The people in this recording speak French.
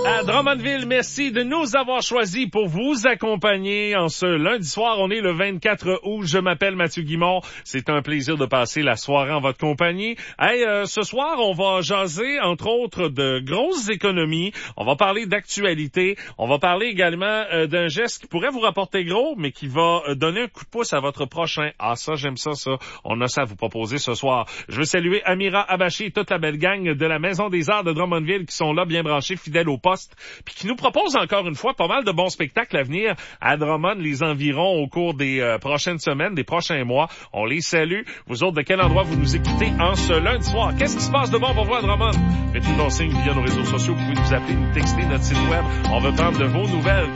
À Drummondville, merci de nous avoir choisis pour vous accompagner en ce lundi soir. On est le 24 août. Je m'appelle Mathieu Guimond. C'est un plaisir de passer la soirée en votre compagnie. Ce soir, on va jaser, entre autres, de grosses économies. On va parler d'actualité. On va parler également d'un geste qui pourrait vous rapporter gros, mais qui va donner un coup de pouce à votre prochain. Ah, ça, j'aime ça. On a ça à vous proposer ce soir. Je veux saluer Amira Abachi et toute la belle gang de la Maison des Arts de Drummondville qui sont là, bien branchés, fidèles au poste, puis qui nous propose encore une fois pas mal de bons spectacles à venir à Drummond, les environs au cours des prochaines semaines, des prochains mois. On les salue. Vous autres, de quel endroit vous nous écoutez en ce lundi soir? Qu'est-ce qui se passe de bon pour vous à Drummond? Mettez-nous dans signe via nos réseaux sociaux. Vous pouvez nous appeler, nous texter, notre site web. On veut prendre de vos nouvelles.